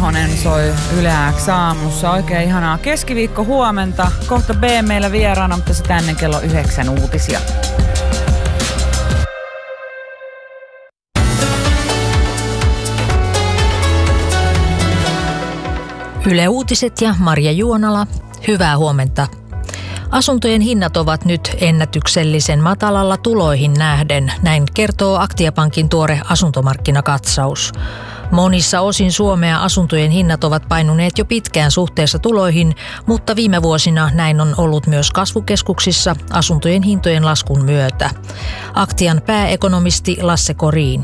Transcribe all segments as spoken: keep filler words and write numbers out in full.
Ahonen soi Yle X aamussa. Oikein ihanaa keskiviikko huomenta. Kohta B meillä vieraana, mutta sitä ennen kello yhdeksän uutisia. Yle Uutiset ja Marja Juonala. Hyvää huomenta. Asuntojen hinnat ovat nyt ennätyksellisen matalalla tuloihin nähden, näin kertoo Aktia-pankin tuore asuntomarkkinakatsaus. Monissa osin Suomea asuntojen hinnat ovat painuneet jo pitkään suhteessa tuloihin, mutta viime vuosina näin on ollut myös kasvukeskuksissa asuntojen hintojen laskun myötä. Aktian pääekonomisti Lasse Korin.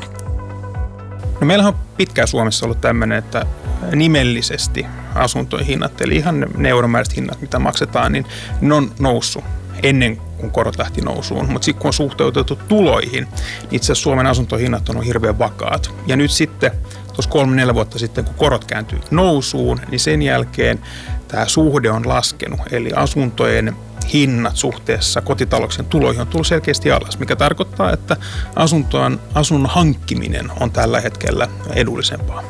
No meillähän on pitkään Suomessa ollut tämmöinen, että nimellisesti asuntojen hinnat, eli ihan ne euromääräiset hinnat, mitä maksetaan, niin ne on noussut ennen kuin korot lähti nousuun. Mutta sitten kun on suhteutettu tuloihin, niin itse asiassa Suomen asuntohinnat on hirveän vakaat. Ja nyt sitten, tuossa kolme neljä vuotta sitten, kun korot kääntyy nousuun, niin sen jälkeen tämä suhde on laskenut. Eli asuntojen hinnat suhteessa kotitalouksien tuloihin on tullut selkeästi alas, mikä tarkoittaa, että asuntoon, asunnon hankkiminen on tällä hetkellä edullisempaa.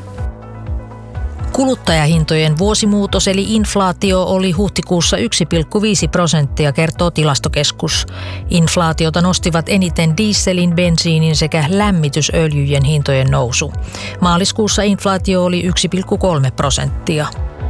Kuluttajahintojen vuosimuutos eli inflaatio oli huhtikuussa yksi pilkku viisi prosenttia, kertoo Tilastokeskus. Inflaatiota nostivat eniten dieselin, bensiinin sekä lämmitysöljyjen hintojen nousu. Maaliskuussa inflaatio oli yksi pilkku kolme prosenttia.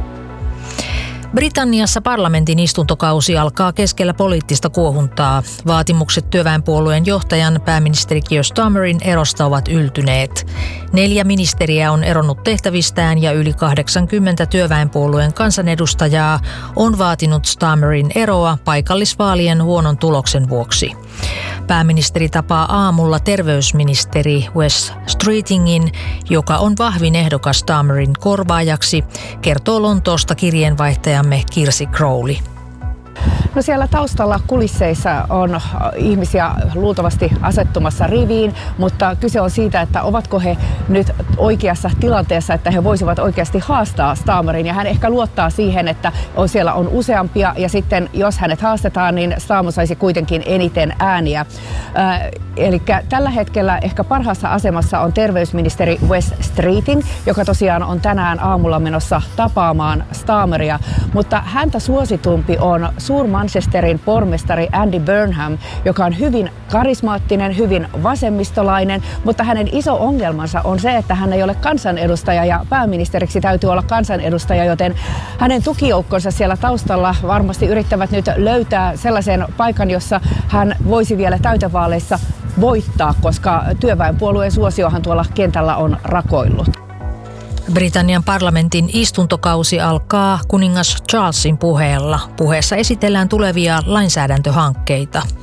Britanniassa parlamentin istuntokausi alkaa keskellä poliittista kuohuntaa. Vaatimukset työväenpuolueen johtajan pääministeri Keir Starmerin erosta ovat yltyneet. Neljä ministeriä on eronnut tehtävistään ja yli kahdeksankymmentä työväenpuolueen kansanedustajaa on vaatinut Starmerin eroa paikallisvaalien huonon tuloksen vuoksi. Pääministeri tapaa aamulla terveysministeri Wes Streetingin, joka on vahvin ehdokas Starmerin korvaajaksi, kertoo Lontoosta kirjeenvaihtajamme Kirsi Crowley. No siellä taustalla kulisseissa on ihmisiä luultavasti asettumassa riviin, mutta kyse on siitä, että ovatko he nyt oikeassa tilanteessa, että he voisivat oikeasti haastaa Starmerin. Ja hän ehkä luottaa siihen, että siellä on useampia ja sitten jos hänet haastetaan, niin Starmer saisi kuitenkin eniten ääniä. Äh, eli tällä hetkellä ehkä parhaassa asemassa on terveysministeri Wes Streeting, joka tosiaan on tänään aamulla menossa tapaamaan Starmeria, mutta häntä suositumpi on Suur-Manchesterin pormestari Andy Burnham, joka on hyvin karismaattinen, hyvin vasemmistolainen, mutta hänen iso ongelmansa on se, että hän ei ole kansanedustaja ja pääministeriksi täytyy olla kansanedustaja, joten hänen tukijoukkonsa siellä taustalla varmasti yrittävät nyt löytää sellaisen paikan, jossa hän voisi vielä täytevaaleissa voittaa, koska työväenpuolueen suosiohan tuolla kentällä on rakoillut. Britannian parlamentin istuntokausi alkaa kuningas Charlesin puheella. Puheessa esitellään tulevia lainsäädäntöhankkeita.